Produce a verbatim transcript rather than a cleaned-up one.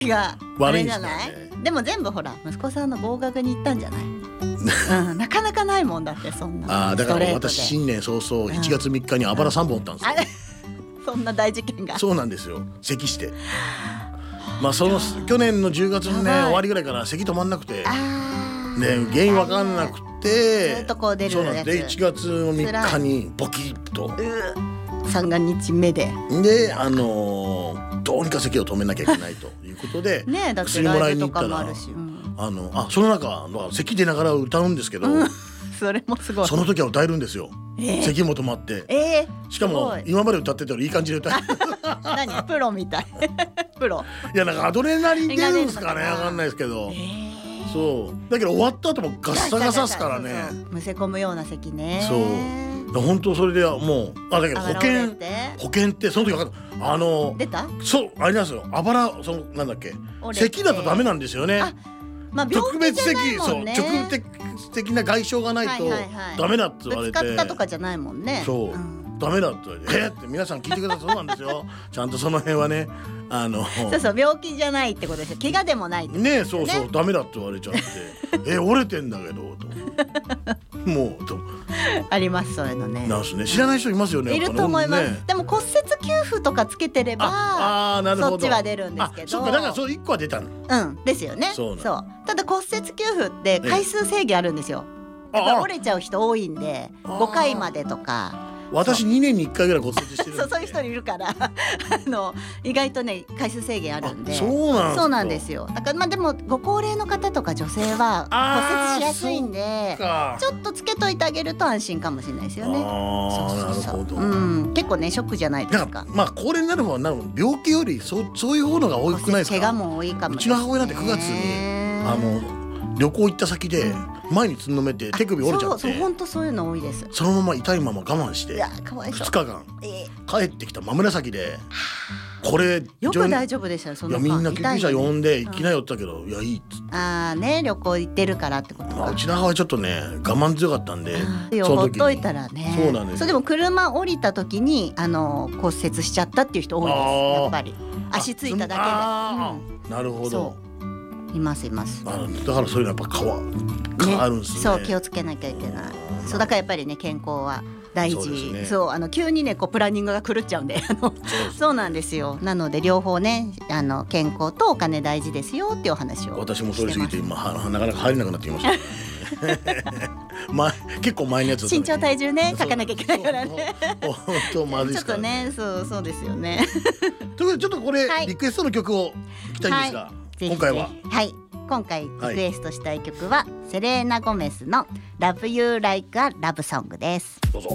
があれじゃない？ 悪いんですよね。 でも全部ほら息子さんの合格に行ったんじゃない？うん、なかなかないもんだってそんな。 あだから私ス新年早々いちがつみっかにあばらさんぼん折ったんですよ、 あれそんな大事件が。 そうなんですよ。咳してまあその去年のじゅうがつのねやばい終わりぐらいから咳止まんなくてあね、原因わかんなくてずっとこう出るやつそうなんでいちがつのみっかにボキッとう三が日目でであのー、どうにか咳を止めなきゃいけないということでねえだって薬もらいに行ったライブとかもあらるし、うん、 あのあその中咳出ながら歌うんですけど、 うん、それもすごい。 その時は歌えるんですよ、 えー、 咳も止まって、 えー、 しかも今まで歌ってたよりいい感じで歌える何プロみたいプロいやなんかアドレナリン出るんですかねわかんないですけど、 えーそうだけど終わった後もガッサガサっすからね。 そうそうむせ込むような咳ね。 そう本当それではもうあだけど保険保険ってその時分かったあの出たそうあれなんですよあばらそのなんだっけ咳だとダメなんですよね。 あ、まあ、病気じゃないもんね。 そう直接的な外傷がないとダメだって言われて、 ぶつかったとかじゃないもんね。 そう、うん、ダメだって言われてえー、って皆さん聞いてください。そうなんですよちゃんとその辺はねあのそうそう病気じゃないってことですよ。怪我でもないってことですよね。 ねそうそうダメだって言われちゃってえ折れてんだけどともうとありますそういうのね。 なんすね知らない人いますよね。 いると思います、 ね、 でも骨折給付とかつけてればああなるほどそっちは出るんですけど。 そうかだからそういっこは出たの。 うんですよね。 そうそうただ骨折給付って回数制限あるんですよ。折れちゃう人多いんでごかいまでとか。 私にねんにいっかいぐらい骨折してるんでそうそういう人いるからあの意外とね回数制限あるんで。 そうなんそうなんですよ。だからまあでもご高齢の方とか女性は骨折しやすいんでちょっとつけといてあげると安心かもしれないですよね。 ああなるほど、 うん、結構ねショックじゃないですか。 まあ高齢になる方はなる病気よりそうそういう方のが多くないですか。 怪我も多いかも、ね、 うちの母親なんてくがつにあの旅行行った先で前につんのめって手首折れちゃって、 そうそう本当そういうの多いです。 そのまま痛いまま我慢してふつかかん、えー、帰ってきた真紫でこれよく大丈夫でしたよ。そのいやみんな救急車呼んで行きなよって言ったけど、いやいいっつってああね旅行行ってるからってことか、 まあ、うちの母親ちょっとね我慢強かったんでそほっといたらね。 そうなんです。 それでも車降りた時にあの骨折しちゃったっていう人多いですやっぱり足ついただけで、 うん、なるほどいますいます。 あだからそういうのやっぱ変わ、ね、あるんですね。 そう気をつけなきゃいけない。そうだからやっぱりね健康は大事。そうですね、そうあの急にねこうプランニングが狂っちゃうんであの そ, そうなんですよ。なので両方ねあの健康とお金大事ですよっていうお話を私もそれすぎて今なかなか入れなくなってきました、ねま、結構前のやつだった、ね、 身長体重ね書かなきゃいけないからね本当まずいですからね。 ちょっとねそうそうですよねということでちょっとこれ、はい、リクエストの曲を聞きたいんですが、はい、今回ははい今回リクエストしたい曲は、はい、セレーナ・ゴメスの Love You Like a Love Song です。 どうぞ。